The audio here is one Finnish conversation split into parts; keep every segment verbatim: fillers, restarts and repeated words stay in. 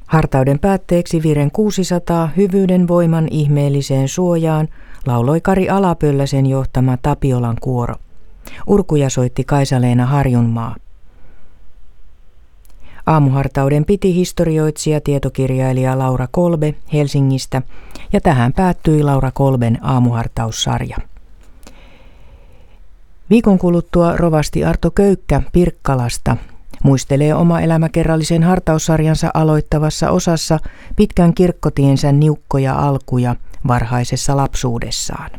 Hartauden päätteeksi viren kuusisataa hyvyyden voiman ihmeelliseen suojaan lauloi Kari Alapölläsen johtama Tapiolan kuoro. Urkuja soitti Kaisa-Leena Harjunmaa. Aamuhartauden piti historioitsija tietokirjailija Laura Kolbe Helsingistä, ja tähän päättyi Laura Kolben aamuhartaussarja. Viikon kuluttua rovasti Arto Köykkä Pirkkalasta muistelee oma elämäkerrallisen hartaussarjansa aloittavassa osassa pitkän kirkkotiensä niukkoja alkuja varhaisessa lapsuudessaan.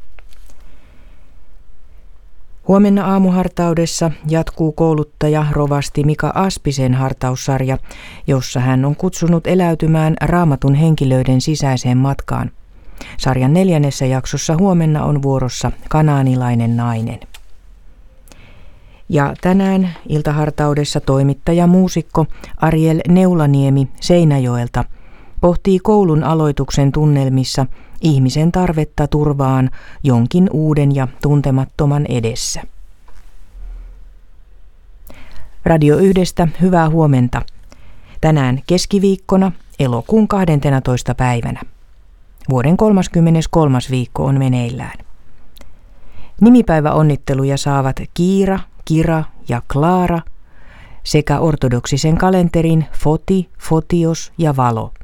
Huomenna aamuhartaudessa jatkuu kouluttaja rovasti Mika Aspisen hartaussarja, jossa hän on kutsunut eläytymään Raamatun henkilöiden sisäiseen matkaan. Sarjan neljännessä jaksossa huomenna on vuorossa kanaanilainen nainen. Ja tänään iltahartaudessa toimittaja muusikko Ariel Neulaniemi Seinäjoelta pohtii koulun aloituksen tunnelmissa ihmisen tarvetta turvaan jonkin uuden ja tuntemattoman edessä. Radio Yhdestä hyvää huomenta. Tänään keskiviikkona elokuun kahdenteentoista päivänä. Vuoden kolmaskymmeneskolmas viikko on meneillään. Nimipäiväonnitteluja saavat Kiira, Kira ja Klaara sekä ortodoksisen kalenterin Foti, Fotios ja Valo.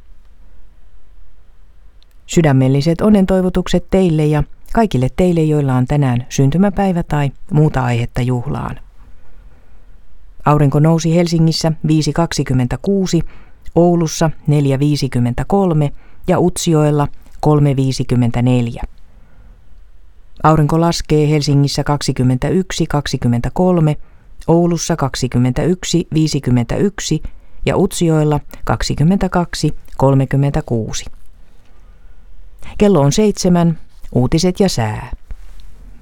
Sydämelliset onnentoivotukset teille ja kaikille teille, joilla on tänään syntymäpäivä tai muuta aihetta juhlaan. Aurinko nousi Helsingissä viisi kaksikymmentäkuusi, Oulussa neljä viisikymmentäkolme ja Utsjoella kolme viisikymmentäneljä. Aurinko laskee Helsingissä kaksikymmentäyksi kaksikymmentäkolme, Oulussa kaksikymmentäyksi viisikymmentäyksi ja Utsjoella kaksikymmentäkaksi kolmekymmentäkuusi. Kello on seitsemän, uutiset ja sää.